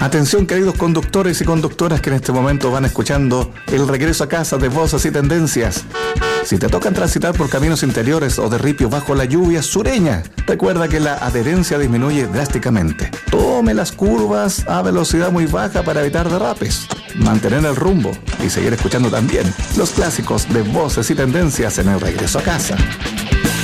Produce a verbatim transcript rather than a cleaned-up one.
Atención, queridos conductores y conductoras que en este momento van escuchando el regreso a casa de Voces y Tendencias. Si te tocan transitar por caminos interiores o de ripio bajo la lluvia sureña, recuerda que la adherencia disminuye drásticamente. Tome las curvas a velocidad muy baja para evitar derrapes, mantener el rumbo y seguir escuchando también los clásicos de Voces y Tendencias en el regreso a casa.